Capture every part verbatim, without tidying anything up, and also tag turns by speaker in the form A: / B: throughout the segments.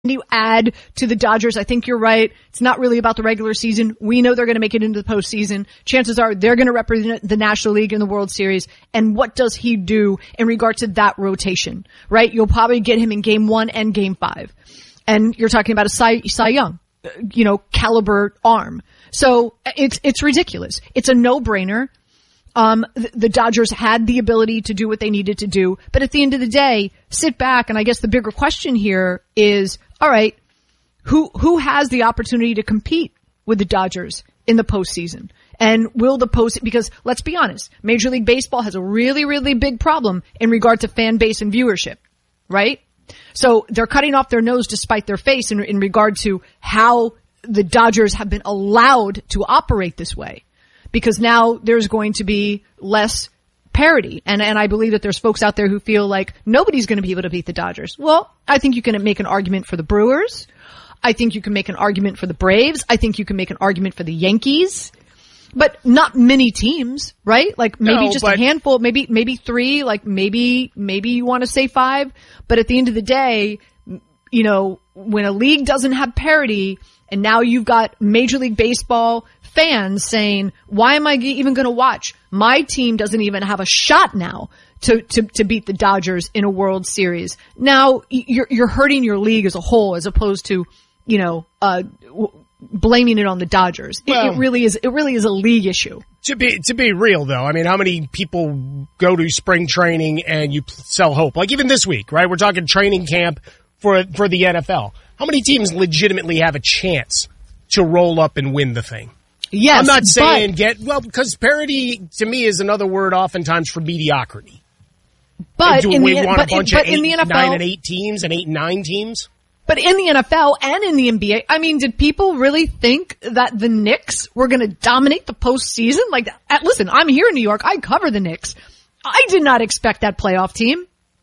A: you add to the Dodgers, I think you're right. It's not really about the regular season. We know they're going to make it into the postseason. Chances are they're going to represent the National League in the World Series. And what does he do in regard to that rotation, right? You'll probably get him in game one and game five. And you're talking about a Cy, Cy Young, you know, caliber arm. So it's, it's ridiculous. It's a no-brainer. Um, the, the Dodgers had the ability to do what they needed to do. But at the end of the day, sit back. And I guess the bigger question here is, all right, who, who has the opportunity to compete with the Dodgers in the postseason? And will the post, because let's be honest, Major League Baseball has a really, really big problem in regard to fan base and viewership, right? So they're cutting off their nose to spite their face in, in regard to how the Dodgers have been allowed to operate this way. Because now there's going to be less parity. And, and I believe that there's folks out there who feel like nobody's going to be able to beat the Dodgers. Well, I think you can make an argument for the Brewers. I think you can make an argument for the Braves. I think you can make an argument for the Yankees. But not many teams, right? Like maybe
B: no,
A: just
B: but-
A: a handful, maybe, maybe three, like maybe, maybe you want to say five. But at the end of the day, you know, when a league doesn't have parity and now you've got Major League Baseball fans saying, why am I even going to watch? My team doesn't even have a shot now to, to, to beat the Dodgers in a World Series. Now you're, you're hurting your league as a whole as opposed to, you know, uh, blaming it on the Dodgers. It,
B: Well,
A: it really is, it really is a league issue.
B: To be, to be real though, I mean, how many people go to spring training and you sell hope? Like even this week, right? We're talking training camp for, for the N F L. How many teams legitimately have a chance to roll up and win the thing?
A: Yes,
B: I'm not saying
A: but,
B: get, well, because parity to me is another word oftentimes for mediocrity.
A: but
B: Do
A: in
B: we
A: the,
B: want
A: but
B: a bunch
A: in,
B: of
A: but in the
B: eight,
A: N F L,
B: nine and eight teams and eight and nine teams?
A: But in the N F L and in the N B A, I mean, did people really think that the Knicks were going to dominate the postseason? Like, uh, listen, I'm here in New York. I cover the Knicks. I did not expect that playoff team.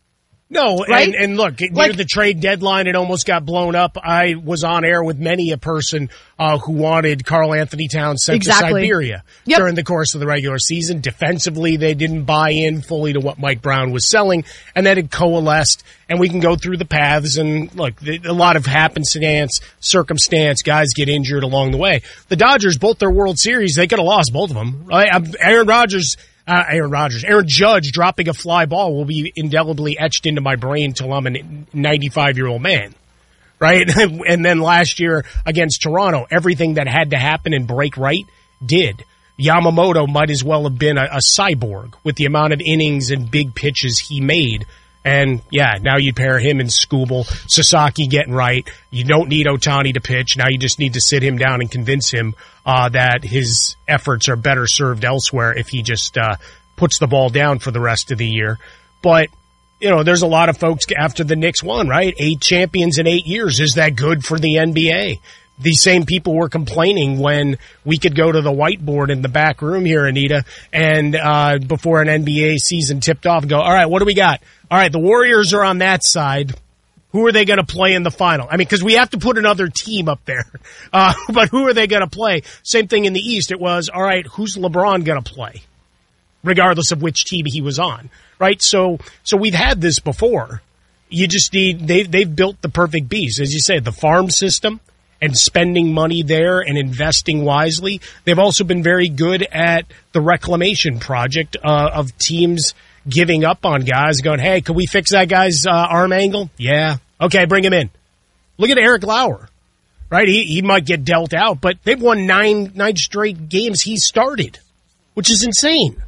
B: No,
A: Right?
B: and, and look, near
A: Like-
B: the trade deadline, it almost got blown up. I was on air with many a person uh, who wanted Karl Anthony Towns sent
A: Exactly.
B: to Siberia
A: Yep.
B: during the course of the regular season. Defensively, they didn't buy in fully to what Mike Brown was selling, and then it coalesced, and we can go through the paths, and look, the, a lot of happenstance, circumstance, guys get injured along the way. The Dodgers, both their World Series, they could have lost both of them. Right? Aaron Rodgers... Uh, Aaron Rodgers, Aaron Judge dropping a fly ball will be indelibly etched into my brain till I'm a ninety-five-year-old man, right? And then last year against Toronto, everything that had to happen and break right did. Yamamoto might as well have been a, a cyborg with the amount of innings and big pitches he made. And yeah, now you pair him and Skubal, Sasaki getting right. You don't need Ohtani to pitch. Now you just need to sit him down and convince him uh, that his efforts are better served elsewhere if he just uh, puts the ball down for the rest of the year. But, you know, there's a lot of folks after the Knicks won, right? Eight champions in eight years. Is that good for the N B A? These same people were complaining when we could go to the whiteboard in the back room here, Anita, and uh before an N B A season tipped off and go, all right, what do we got? All right, the Warriors are on that side. Who are they going to play in the final? I mean, because we have to put another team up there. Uh, but who are they going to play? Same thing in the East. It was, all right, who's LeBron going to play? Regardless of which team he was on, right? So, so we've had this before. You just need, they, they've built the perfect beast. As you say, the farm system and spending money there and investing wisely. They've also been very good at the reclamation project uh, of teams giving up on guys, going, hey, can we fix that guy's uh, arm angle? Yeah. Okay, bring him in. Look at Eric Lauer, right? He he might get dealt out, but they've won nine nine straight games he started, which is insane.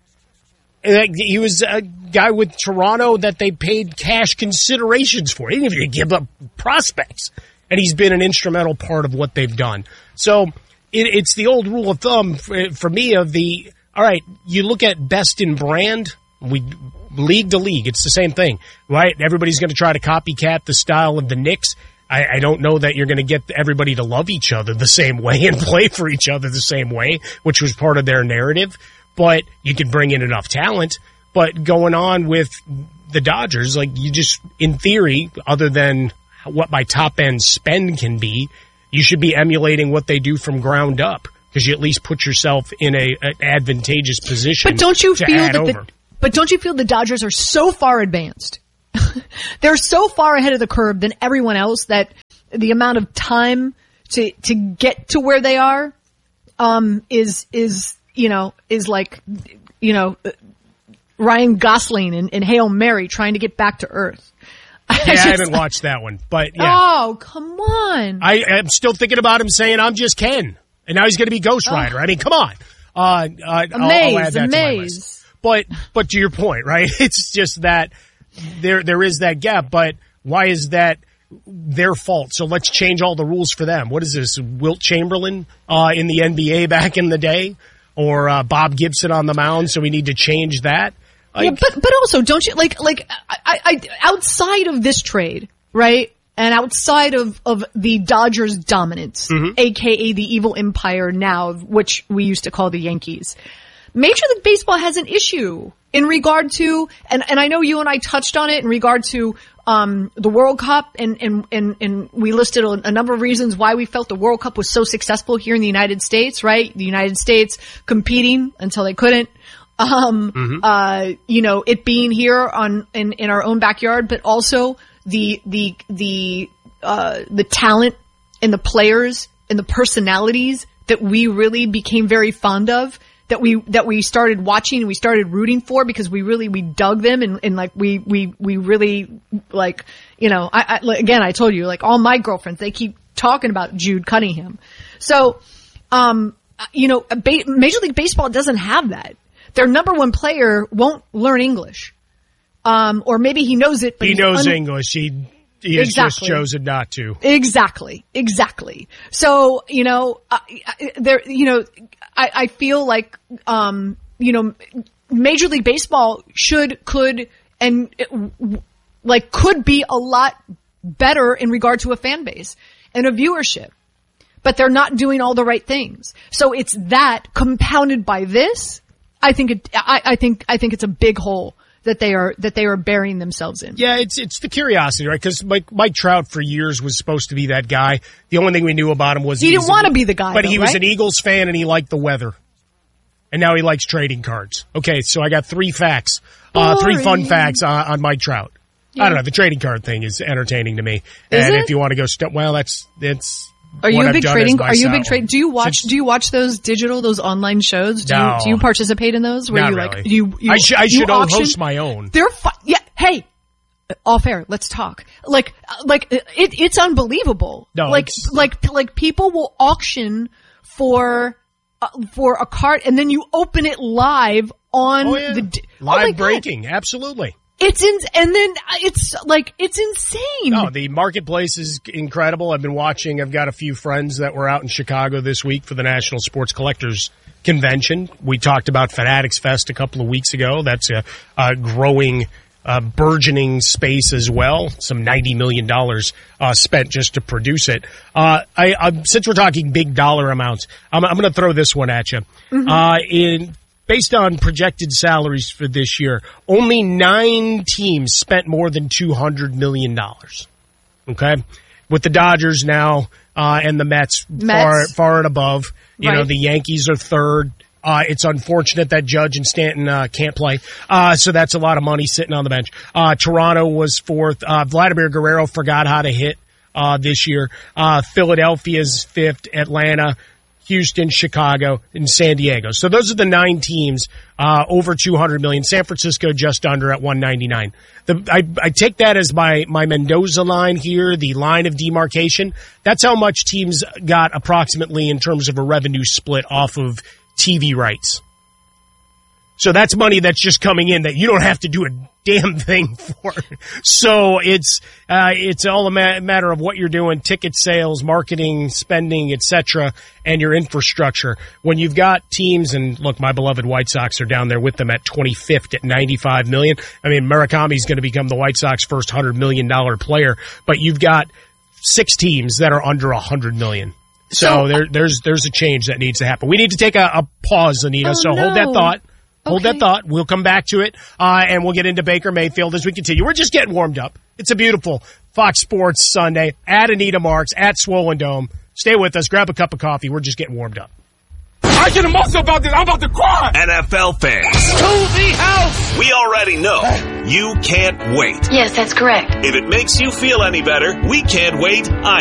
B: And he was a guy with Toronto that they paid cash considerations for. He didn't even give up prospects. And he's been an instrumental part of what they've done. So it, it's the old rule of thumb for, for me of the, all right, you look at best in brand, we league to league, it's the same thing, right? Everybody's going to try to copycat the style of the Knicks. I, I don't know that you're going to get everybody to love each other the same way and play for each other the same way, which was part of their narrative. But you can bring in enough talent. But going on with the Dodgers, like you just, in theory, other than what my top end spend can be, you should be emulating what they do from ground up because you at least put yourself in a an advantageous position.
A: But don't you
B: to
A: feel
B: add
A: that
B: over.
A: the, but don't you feel the Dodgers are so far advanced they're so far ahead of the curve than everyone else that the amount of time to, to get to where they are, um, is, is, you know, is like, you know, Ryan Gosling and, and Hail Mary trying to get back to Earth.
B: Yeah, I, just, I haven't watched that one, but yeah.
A: Oh, come on.
B: I am still thinking about him saying, I'm just Ken. And now he's going to be Ghost Rider. Oh. I mean, come on. Uh, uh,
A: amaze,
B: I'll, I'll add that
A: amaze.
B: to my list. But, but to your point, right? It's just that there, there is that gap, but why is that their fault? So let's change all the rules for them. What is this? Wilt Chamberlain, uh, in the N B A back in the day? Or, uh, Bob Gibson on the mound, so we need to change that? Like,
A: yeah, but, but also, don't you, like, like, I, I, outside of this trade, right? And outside of, of the Dodgers' dominance, mm-hmm. aka the evil empire now, which we used to call the Yankees, Major League Baseball has an issue in regard to, and, and I know you and I touched on it in regard to, um, the World Cup, and, and, and, and we listed a, a number of reasons why we felt the World Cup was so successful here in the United States, right? The United States competing until they couldn't. Um, mm-hmm. uh, you know, it being here on, in, in our own backyard, but also the, the, the, uh, the talent and the players and the personalities that we really became very fond of, that we, that we started watching and we started rooting for because we really, we dug them and, and like we, we, we really like, you know, I, I, again, I told you, like all my girlfriends, they keep talking about Jude Cunningham. So, um, you know, ba- Major League Baseball doesn't have that. Their number one player won't learn English. Um, or maybe he knows it, but
B: he knows
A: un-
B: English. He, he has
A: exactly.
B: just chosen not to.
A: Exactly. Exactly. So, you know, uh, there, you know, I, I feel like, um, you know, Major League Baseball should, could, and like could be a lot better in regard to a fan base and a viewership, but they're not doing all the right things. So it's that compounded by this. I think it, I, I think, I think it's a big hole that they are, that they are burying themselves in.
B: Yeah, it's, it's the curiosity, right? Cause Mike, Mike Trout for years was supposed to be that guy. The only thing we knew about him was
A: he, he didn't want to be the guy,
B: but
A: though,
B: he was
A: right?
B: an Eagles fan and he liked the weather. And now he likes trading cards. Okay. So I got three facts, uh, three fun facts on, on Mike Trout. Yeah. I don't know. The trading card thing is entertaining to me.
A: Is
B: and
A: it?
B: if you want to go, st- well, that's, that's,
A: Are you
B: what
A: a big
B: I've
A: trading? Are you a
B: myself.
A: big trade? Do you watch?
B: Since,
A: do you watch those digital, those online shows? Do
B: no.
A: you do you participate in those? Where
B: Not
A: you
B: really.
A: like you? you
B: I, sh- I
A: you
B: should
A: auction?
B: host my own.
A: They're fun. Yeah. Hey, off air. Let's talk. Like like it. It's unbelievable.
B: No,
A: like
B: it's,
A: like like people will auction for uh, for a card, and then you open it live on
B: oh, yeah.
A: the
B: live
A: oh
B: breaking. Absolutely.
A: It's in, and then it's like, it's insane.
B: No, the marketplace is incredible. I've been watching, I've got a few friends that were out in Chicago this week for the National Sports Collectors Convention. We talked about Fanatics Fest a couple of weeks ago. That's a, a growing, uh, burgeoning space as well. Some ninety million dollars, uh, spent just to produce it. Uh, I, I since we're talking big dollar amounts, I'm, I'm going to throw this one at you. Mm-hmm. Uh, in, Based on projected salaries for this year, only nine teams spent more than two hundred million dollars. Okay? With the Dodgers now, uh, and the Mets,
A: Mets.
B: far, far and above. You
A: right.
B: know, the Yankees are third. Uh, it's unfortunate that Judge and Stanton, uh, can't play. Uh, so that's a lot of money sitting on the bench. Uh, Toronto was fourth. Uh, Vladimir Guerrero forgot how to hit, uh, this year. Uh, Philadelphia's fifth. Atlanta, Houston, Chicago, and San Diego. So those are the nine teams, uh, over two hundred million. San Francisco just under at one ninety-nine. The, I, I take that as my, my Mendoza line here, the line of demarcation. That's how much teams got approximately in terms of a revenue split off of T V rights. So that's money that's just coming in that you don't have to do a damn thing for. So it's, uh, it's all a ma- matter of what you're doing, ticket sales, marketing, spending, et cetera, and your infrastructure. When you've got teams, and look, my beloved White Sox are down there with them at twenty-fifth at ninety-five million. I mean, Murakami's going to become the White Sox first one hundred million dollars player, but you've got six teams that are under one hundred million. So, so there, there's, there's a change that needs to happen. We need to take a, a pause, Anita.
A: Oh,
B: so
A: no.
B: hold that thought. Hold
A: okay.
B: that thought. We'll come back to it, uh, and we'll get into Baker Mayfield as we continue. We're just getting warmed up. It's a beautiful Fox Sports Sunday at Anita Marks at Swollen Dome. Stay with us. Grab a cup of coffee. We're just getting warmed up.
C: I get emotional about this. I'm about to cry.
D: N F L fans.
C: To the house.
D: We already know
C: You can't wait.
D: Yes, that's correct.
C: If it makes you feel any better, we can't wait